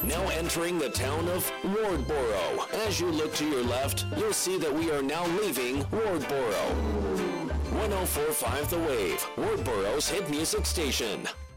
Now entering the town of Wardboro. As you look to your left, you'll see that we are now leaving Wardboro. 104.5 The Wave, Wardboro's hit music station.